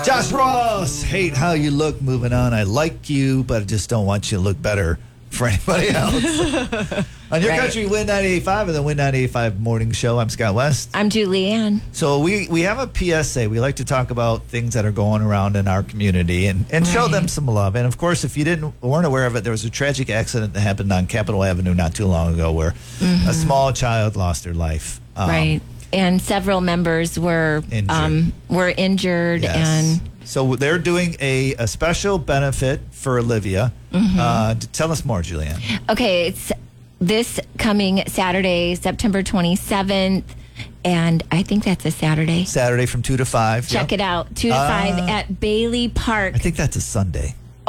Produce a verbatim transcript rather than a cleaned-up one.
Josh Ross, hate how you look. Moving on. I like you, but I just don't want you to look better for anybody else. On your Right. country, Win ninety-eight point five and the Win ninety-eight point five morning show. I'm Scott West. I'm Julianne. So we, we have a P S A. We like to talk about things that are going around in our community and, and show Right. them some love. And of course, if you didn't weren't aware of it, there was a tragic accident that happened on Capitol Avenue not too long ago where Mm-hmm. a small child lost her life. Um, Right. And several members were Injured. um, were injured Yes. and So they're doing a, a special benefit for Olivia. Mm-hmm. Uh, t- tell us more, Julianne. okay, it's this coming Saturday, September twenty-seventh, and I think that's a Saturday. Saturday from two to five. Check yeah? it out, two to Ah. five at Bailey Park. I think that's a Sunday.